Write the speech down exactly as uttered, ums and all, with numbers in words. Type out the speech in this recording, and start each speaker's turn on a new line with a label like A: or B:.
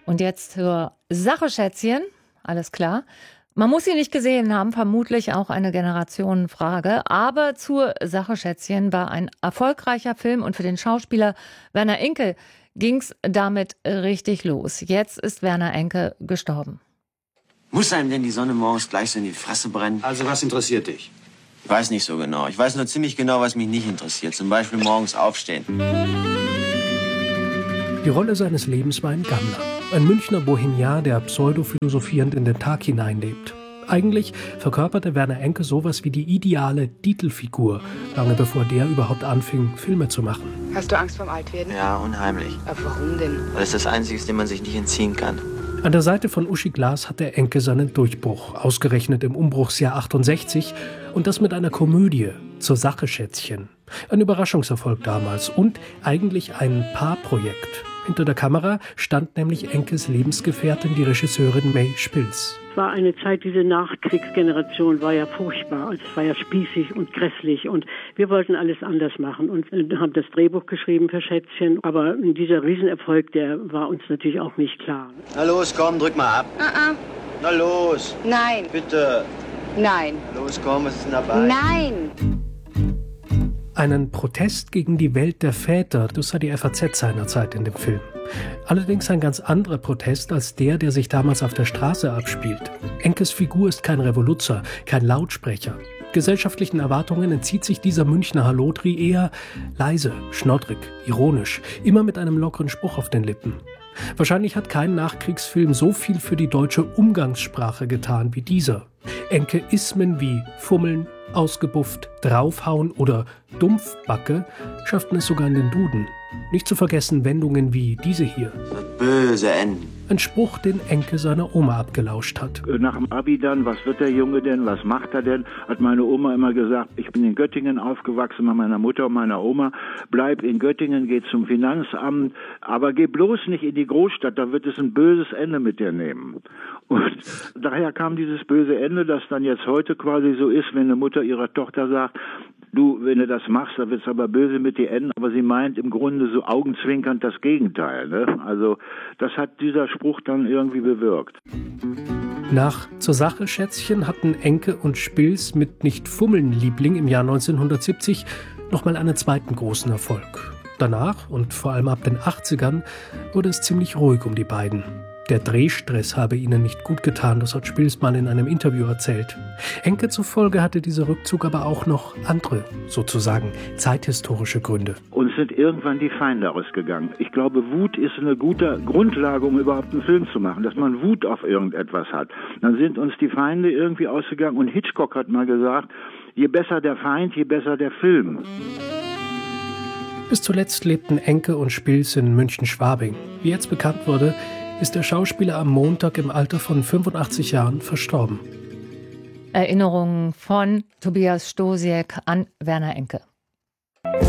A: Und jetzt zur Sache, Schätzchen. Alles klar. Man muss sie nicht gesehen haben, vermutlich auch eine Generationenfrage. Aber zur Sache, Schätzchen, war ein erfolgreicher Film und für den Schauspieler Werner Enke ging's damit richtig los. Jetzt ist Werner Enke gestorben.
B: Muss einem denn die Sonne morgens gleich so in die Fresse brennen?
C: Also was interessiert dich?
B: Ich weiß nicht so genau. Ich weiß nur ziemlich genau, was mich nicht interessiert. Zum Beispiel morgens aufstehen.
D: Die Rolle seines Lebens war ein Gammler. Ein Münchner Bohemian, der pseudophilosophierend in den Tag hineinlebt. Eigentlich verkörperte Werner Enke sowas wie die ideale Titelfigur, lange bevor der überhaupt anfing, Filme zu machen.
E: Hast du Angst vorm Altwerden?
B: Ja, unheimlich.
E: Aber warum denn?
B: Weil es das Einzige ist, dem man sich nicht entziehen kann.
D: An der Seite von Uschi Glas hatte Enke seinen Durchbruch, ausgerechnet im Umbruchsjahr achtundsechzig, und das mit einer Komödie, Zur Sache, Schätzchen. Ein Überraschungserfolg damals und eigentlich ein Paarprojekt. Hinter der Kamera stand nämlich Enkes Lebensgefährtin, die Regisseurin May Spils.
F: Es war eine Zeit, diese Nachkriegsgeneration war ja furchtbar. Es war ja spießig und grässlich und wir wollten alles anders machen und haben das Drehbuch geschrieben für Schätzchen. Aber dieser Riesenerfolg, der war uns natürlich auch nicht klar.
B: Na los, komm, drück mal ab.
E: Uh-uh.
B: Na los.
E: Nein.
B: Bitte.
E: Nein.
B: Na los, komm, was ist denn dabei?
E: Nein.
D: Einen Protest gegen die Welt der Väter, das sah die F A Z seinerzeit in dem Film. Allerdings ein ganz anderer Protest als der, der sich damals auf der Straße abspielt. Enkes Figur ist kein Revoluzer, kein Lautsprecher. Gesellschaftlichen Erwartungen entzieht sich dieser Münchner Hallodri eher leise, schnoddrig, ironisch, immer mit einem lockeren Spruch auf den Lippen. Wahrscheinlich hat kein Nachkriegsfilm so viel für die deutsche Umgangssprache getan wie dieser. Enke Ismen wie Fummeln, ausgebufft, draufhauen oder Dumpfbacke schafften es sogar in den Duden. Nicht zu vergessen Wendungen wie diese hier.
B: Das böse Enden.
D: Ein Spruch, den Enke seiner Oma abgelauscht hat.
G: Nach dem Abi dann, was wird der Junge denn, was macht er denn, hat meine Oma immer gesagt, ich bin in Göttingen aufgewachsen, bei meiner Mutter und meiner Oma, bleib in Göttingen, geh zum Finanzamt, aber geh bloß nicht in die Großstadt, da wird es ein böses Ende mit dir nehmen. Und daher kam dieses böse Ende, das dann jetzt heute quasi so ist, wenn eine Mutter ihrer Tochter sagt, du, wenn du das machst, dann wird es aber böse mit dir enden, aber sie meint im Grunde so augenzwinkernd das Gegenteil. Ne? Also das hat dieser Spruch dann irgendwie bewirkt.
D: Nach Zur Sache, Schätzchen hatten Enke und Spils mit Nicht Fummeln, Liebling im Jahr neunzehnhundertsiebzig nochmal einen zweiten großen Erfolg. Danach und vor allem ab den achtzigern wurde es ziemlich ruhig um die beiden. Der Drehstress habe ihnen nicht gut getan, das hat Spils mal in einem Interview erzählt. Enke zufolge hatte dieser Rückzug aber auch noch andere, sozusagen zeithistorische Gründe.
G: Uns sind irgendwann die Feinde ausgegangen. Ich glaube, Wut ist eine gute Grundlage, um überhaupt einen Film zu machen, dass man Wut auf irgendetwas hat. Dann sind uns die Feinde irgendwie ausgegangen und Hitchcock hat mal gesagt, je besser der Feind, je besser der Film.
D: Bis zuletzt lebten Enke und Spils in München-Schwabing. Wie jetzt bekannt wurde, ist der Schauspieler am Montag im Alter von fünfundachtzig Jahren verstorben.
A: Erinnerungen von Tobias Stosiek an Werner Enke.